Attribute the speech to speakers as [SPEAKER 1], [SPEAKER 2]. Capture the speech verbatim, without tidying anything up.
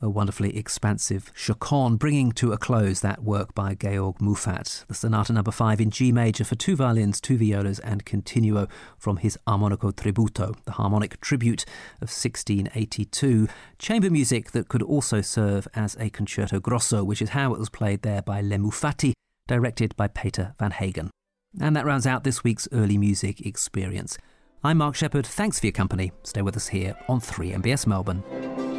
[SPEAKER 1] a wonderfully expansive chaconne, bringing to a close that work by Georg Muffat, the Sonata Number Five in G major for two violins, two violas, and continuo from his Armonico Tributo, the harmonic tribute of sixteen eighty-two. Chamber music that could also serve as a concerto grosso, which is how it was played there by Le Muffati, directed by Peter Van Hagen. And that rounds out this week's Early Music Experience. I'm Mark Shepherd. Thanks for your company. Stay with us here on three M B S Melbourne.